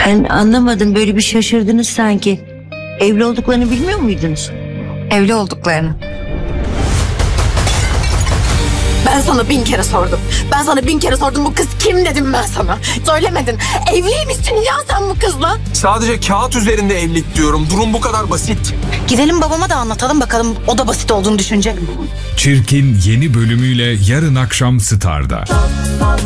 Ben anlamadım, böyle bir şaşırdınız sanki. Evli olduklarını bilmiyor muydunuz? Evli olduklarını. Ben sana 1000 kere sordum. Ben sana 1000 kere sordum, bu kız kim dedim ben sana. Söylemedin. Evliymişsin ya sen bu kızla. Sadece kağıt üzerinde evlilik diyorum. Durum bu kadar basit. Gidelim babama da anlatalım bakalım, o da basit olduğunu düşünecek mi? Çirkin yeni bölümüyle yarın akşam Star'da.